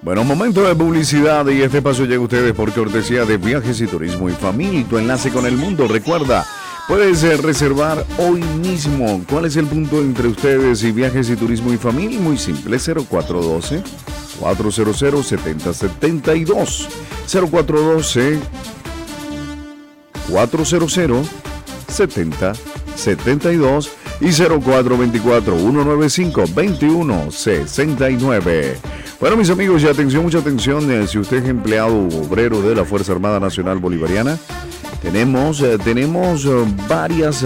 Bueno, momento de publicidad y este paso llega a ustedes por cortesía de Viajes y Turismo y Familia, tu enlace con el mundo. Recuerda, puedes reservar hoy mismo. ¿Cuál es el punto entre ustedes y Viajes y Turismo y Familia? Muy simple, 0412-400-7072. 0412-400-7072 y 0424-195-2169. Bueno, mis amigos, y atención, mucha atención, si usted es empleado u obrero de la Fuerza Armada Nacional Bolivariana, tenemos varias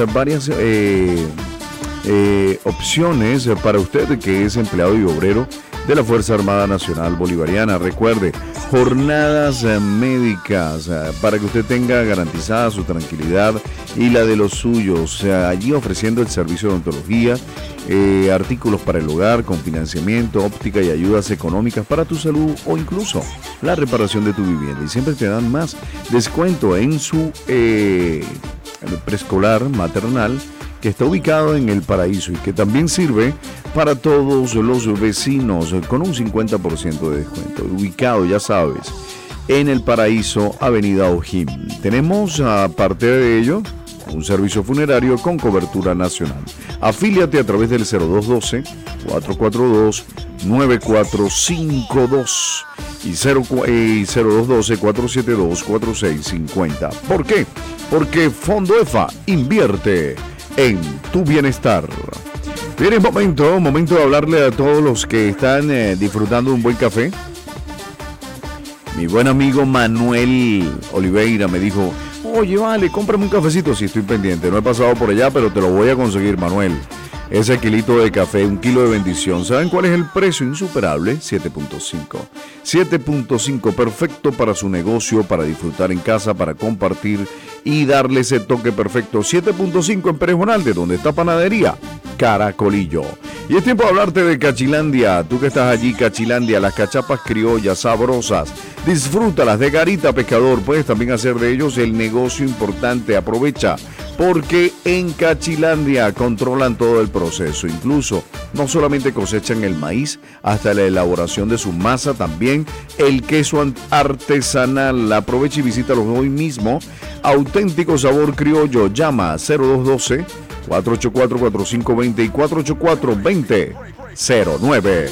opciones para usted que es empleado y obrero de la Fuerza Armada Nacional Bolivariana. Recuerde, jornadas médicas para que usted tenga garantizada su tranquilidad y la de los suyos, allí ofreciendo el servicio de odontología, artículos para el hogar con financiamiento, óptica y ayudas económicas para tu salud o incluso la reparación de tu vivienda. Y siempre te dan más descuento en su preescolar maternal, que está ubicado en El Paraíso y que también sirve para todos los vecinos con un 50% de descuento. Ubicado, ya sabes, en El Paraíso, Avenida Ojim. Tenemos, aparte de ello, un servicio funerario con cobertura nacional. Afíliate a través del 0212-442-9452 y 0212-472-4650. ¿Por qué? Porque Fondo EFA invierte en tu bienestar. Bien, es momento de hablarle a todos los que están disfrutando de un buen café. Mi buen amigo Manuel Oliveira me dijo: oye, vale, cómprame un cafecito. Sí, estoy pendiente, no he pasado por allá, pero te lo voy a conseguir, Manuel. Ese kilito de café, un kilo de bendición. ¿Saben cuál es el precio? Insuperable, 7.5. 7.5, perfecto para su negocio, para disfrutar en casa, para compartir y darle ese toque perfecto. 7.5 en Pérez Bonalde, donde está Panadería Caracolillo. Y es tiempo de hablarte de Cachilandia. Tú que estás allí, Cachilandia, las cachapas criollas sabrosas. Disfrútalas de Garita Pescador. Puedes también hacer de ellos el negocio importante. Aprovecha, porque en Cachilandia controlan todo el proceso. Incluso no solamente cosechan el maíz, hasta la elaboración de su masa, también el queso artesanal. Aprovecha y visítalos hoy mismo. Auténtico sabor criollo. Llama 0212-484-4520 y 484-2009.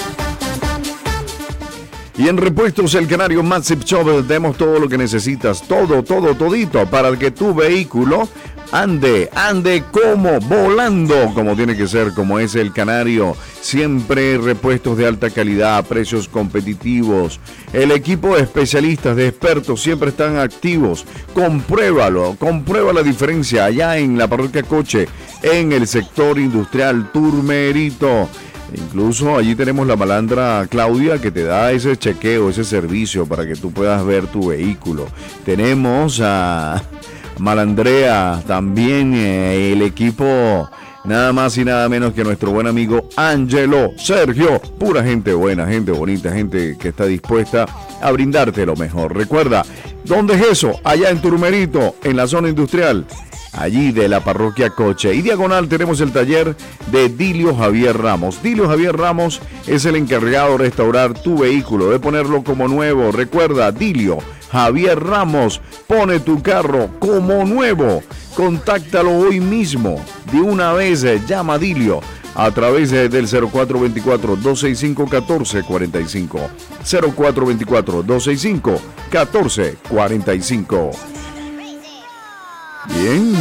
Y en Repuestos El Canario Massive Shop tenemos todo lo que necesitas, todito para que tu vehículo ande como volando, como tiene que ser, como es El Canario. Siempre repuestos de alta calidad, precios competitivos. El equipo de especialistas, de expertos, siempre están activos. Comprueba la diferencia allá en la Parroquia Coche, en el sector industrial Turmerito. Incluso allí tenemos la malandra Claudia, que te da ese chequeo, ese servicio para que tú puedas ver tu vehículo. Tenemos a Malandrea, también el equipo, nada más y nada menos que nuestro buen amigo Angelo Sergio. Pura gente buena, gente bonita, gente que está dispuesta a brindarte lo mejor. Recuerda, ¿dónde es eso? Allá en Turmerito, en la zona industrial, allí de la Parroquia Coche. Y diagonal tenemos el taller de Dilio Javier Ramos. Dilio Javier Ramos es el encargado de restaurar tu vehículo, de ponerlo como nuevo. Recuerda, Dilio Javier Ramos pone tu carro como nuevo. Contáctalo hoy mismo. De una vez, llama a Dilio a través del 0424-265-1445. 0424-265-1445. Bien.